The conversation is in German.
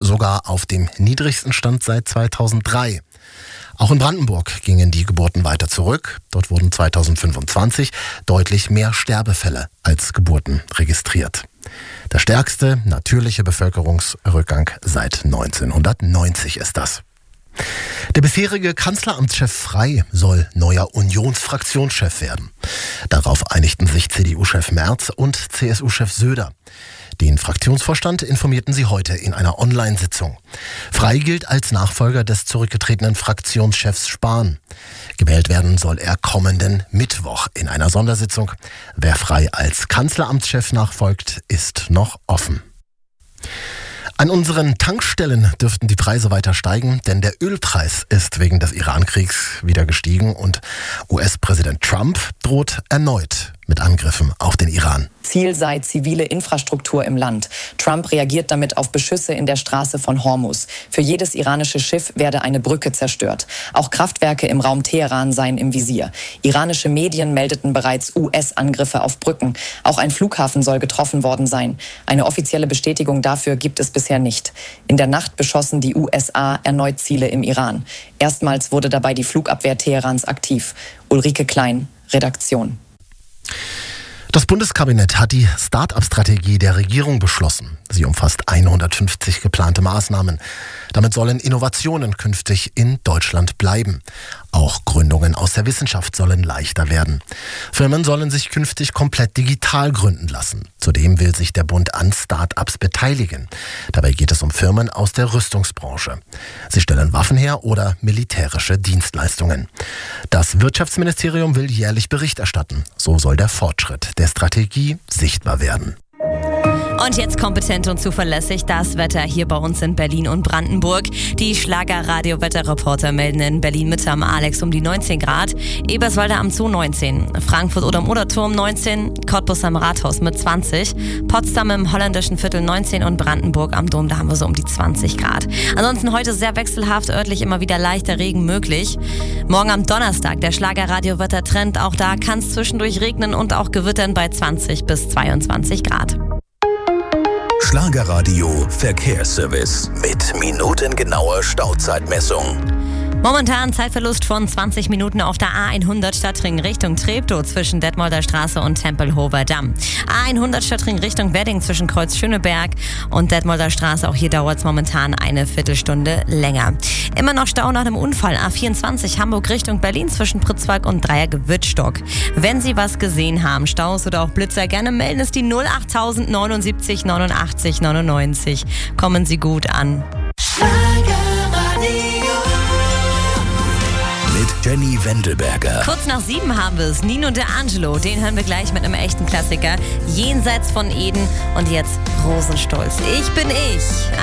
sogar auf dem niedrigsten Stand seit 2003. Auch in Brandenburg gingen die Geburten weiter zurück. Dort wurden 2025 deutlich mehr Sterbefälle als Geburten registriert. Der stärkste natürliche Bevölkerungsrückgang seit 1990 ist das. Der bisherige Kanzleramtschef Frey soll neuer Unionsfraktionschef werden. Darauf einigten sich CDU-Chef Merz und CSU-Chef Söder. Den Fraktionsvorstand informierten sie heute in einer Online-Sitzung. Frey gilt als Nachfolger des zurückgetretenen Fraktionschefs Spahn. Gewählt werden soll er kommenden Mittwoch in einer Sondersitzung. Wer Frey als Kanzleramtschef nachfolgt, ist noch offen. An unseren Tankstellen dürften die Preise weiter steigen, denn der Ölpreis ist wegen des Iran-Kriegs wieder gestiegen und US-Präsident Trump droht erneut mit Angriffen auf den Iran. Ziel sei zivile Infrastruktur im Land. Trump reagiert damit auf Beschüsse in der Straße von Hormuz. Für jedes iranische Schiff werde eine Brücke zerstört. Auch Kraftwerke im Raum Teheran seien im Visier. Iranische Medien meldeten bereits US-Angriffe auf Brücken. Auch ein Flughafen soll getroffen worden sein. Eine offizielle Bestätigung dafür gibt es bisher nicht. In der Nacht beschossen die USA erneut Ziele im Iran. Erstmals wurde dabei die Flugabwehr Teherans aktiv. Ulrike Klein, Redaktion. Das Bundeskabinett hat die Start-up-Strategie der Regierung beschlossen. Sie umfasst 150 geplante Maßnahmen. Damit sollen Innovationen künftig in Deutschland bleiben. Auch Gründungen aus der Wissenschaft sollen leichter werden. Firmen sollen sich künftig komplett digital gründen lassen. Zudem will sich der Bund an Start-ups beteiligen. Dabei geht es um Firmen aus der Rüstungsbranche. Sie stellen Waffen her oder militärische Dienstleistungen. Das Wirtschaftsministerium will jährlich Bericht erstatten. So soll der Fortschritt der Strategie sichtbar werden. Und jetzt kompetent und zuverlässig das Wetter hier bei uns in Berlin und Brandenburg. Die Schlager-Radio-Wetterreporter melden in Berlin-Mitte am Alex um die 19 Grad, Eberswalde am Zoo 19, Frankfurt oder am Oderturm 19, Cottbus am Rathaus mit 20, Potsdam im holländischen Viertel 19 und Brandenburg am Dom, da haben wir so um die 20 Grad. Ansonsten heute sehr wechselhaft, örtlich immer wieder leichter Regen möglich. Morgen am Donnerstag der Schlager-Radio-Wettertrend, auch da kann es zwischendurch regnen und auch gewittern bei 20 bis 22 Grad. Schlagerradio Verkehrsservice mit minutengenauer Stauzeitmessung. Momentan Zeitverlust von 20 Minuten auf der A100 Stadtring Richtung Treptow zwischen Detmolder Straße und Tempelhofer Damm. A100 Stadtring Richtung Wedding zwischen Kreuz Schöneberg und Detmolder Straße. Auch hier dauert es momentan eine Viertelstunde länger. Immer noch Stau nach dem Unfall. A24 Hamburg Richtung Berlin zwischen Pritzwalk und Dreieck-Wittstock. Wenn Sie was gesehen haben, Staus oder auch Blitzer, gerne melden es die 08000 79 89 99. Kommen Sie gut an. Jenny Wendelberger. Kurz nach 7 haben wir es. Nino De Angelo, den hören wir gleich mit einem echten Klassiker. Jenseits von Eden und jetzt Rosenstolz. Ich bin ich.